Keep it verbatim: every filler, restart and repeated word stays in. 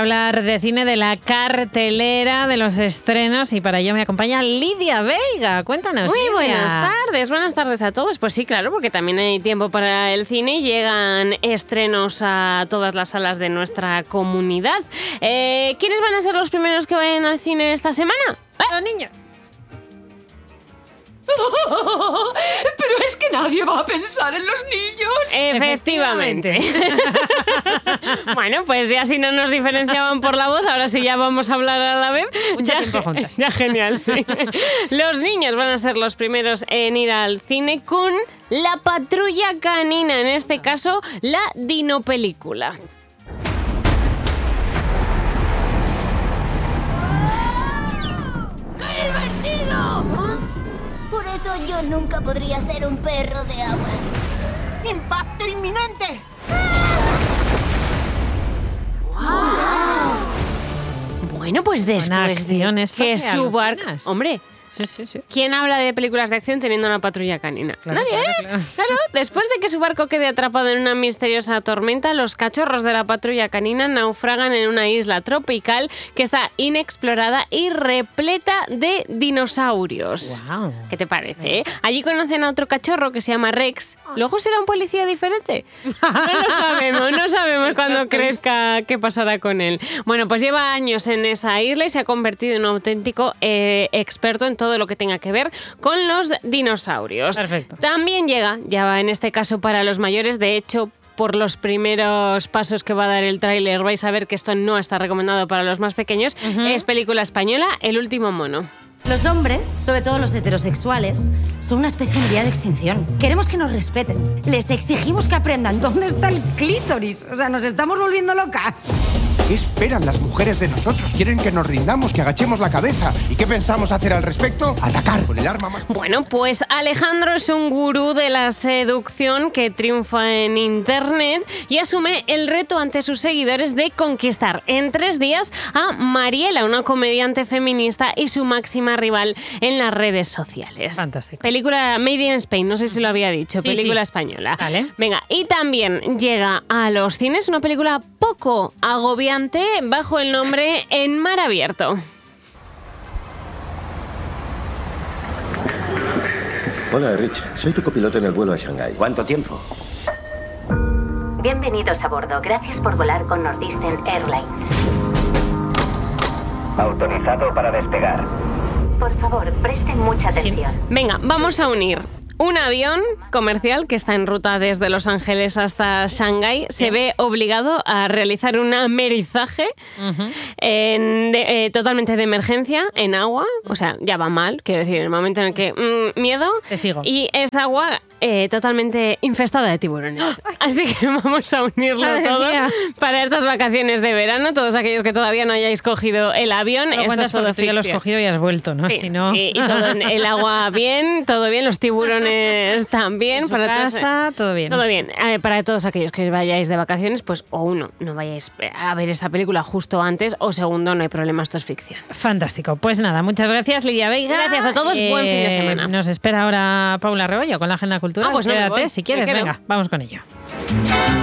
hablar de cine, de la cartelera, de los estrenos, y para ello me acompaña Lidia Veiga. Cuéntanos, Muy Lidia. buenas tardes, buenas tardes a todos. Pues sí, claro, porque también hay tiempo para el cine y llegan estrenos a todas las salas de nuestra comunidad. Eh, ¿Quiénes van a ser los primeros que vayan al cine esta semana? ¿Eh? Los niños. Pero es que nadie va a pensar en los niños. Efectivamente. Bueno, pues ya si no nos diferenciaban por la voz, ahora sí ya vamos a hablar a la vez. Mucho ya, tiempo juntas. Ya genial, sí. Los niños van a ser los primeros en ir al cine con La Patrulla Canina, en este caso la Dinopelícula. ¡Qué divertido! Por eso yo nunca podría ser un perro de aguas. ¡Impacto inminente! Bueno, pues después acción de esto que que su barco... alucinas. Hombre... Sí, sí, sí. ¿Quién habla de películas de acción teniendo una patrulla canina? Claro, Nadie, claro, ¿eh? claro. Claro, después de que su barco quede atrapado en una misteriosa tormenta, los cachorros de la patrulla canina naufragan en una isla tropical que está inexplorada y repleta de dinosaurios. Wow. ¿Qué te parece? eh? Allí conocen a otro cachorro que se llama Rex. ¿Luego será un policía diferente? No lo sabemos, no sabemos cuando crezca qué pasará con él. Bueno, pues lleva años en esa isla y se ha convertido en un auténtico eh, experto en todo lo que tenga que ver con los dinosaurios. Perfecto. También llega, ya va en este caso para los mayores, de hecho... Por los primeros pasos que va a dar el tráiler vais a ver que esto no está recomendado para los más pequeños. Uh-huh. Es película española, El último mono. Los hombres, sobre todo los heterosexuales, son una especie en vía de extinción. Queremos que nos respeten. Les exigimos que aprendan dónde está el clítoris. O sea, nos estamos volviendo locas. ¿Qué esperan las mujeres de nosotros? Quieren que nos rindamos, que agachemos la cabeza. ¿Y qué pensamos hacer al respecto? Atacar con el arma más... Bueno, pues Alejandro es un gurú de la seducción que triunfa en internet y asume el reto ante sus seguidores de conquistar en tres días a Mariela, una comediante feminista y su máxima rival en las redes sociales. Fantástico. Película Made in Spain, no sé si lo había dicho, Sí, película sí. española. Vale. Venga, y también llega a los cines una película poco agobiante bajo el nombre En mar abierto. Hola, Rich. Soy tu copiloto en el vuelo a Shanghái. ¿Cuánto tiempo? Bienvenidos a bordo. Gracias por volar con Northeastern Airlines. Autorizado para despegar. Por favor, presten mucha atención. Venga, vamos a unir. Un avión comercial que está en ruta desde Los Ángeles hasta Shanghái se ve obligado a realizar un amerizaje Uh-huh. en de- eh, totalmente de emergencia en agua. O sea, ya va mal, quiero decir, en el momento en el que mm, miedo. Te sigo. Y es agua eh, totalmente infestada de tiburones. Así que vamos a unirlo Madre todo mía. para estas vacaciones de verano. Todos aquellos que todavía no hayáis cogido el avión, No lo esto cuentas es todo porque tú ya lo has ficción. cogido y has vuelto, ¿no? Sí, Si no... y, y todo en el agua bien, todo bien, los tiburones también. En su para casa, todos, todo bien. Todo bien. Eh, para todos aquellos que vayáis de vacaciones, pues o uno, no vayáis a ver esta película justo antes, o segundo, no hay problema, esto es ficción. Fantástico. Pues nada, muchas gracias, Lidia Veiga. Gracias a todos, buen fin de semana. Nos espera ahora Paula Rebollo con la Agenda Cultural. Ah, pues no me Quédate, voy, si me quieres, quedo. venga, vamos con ello.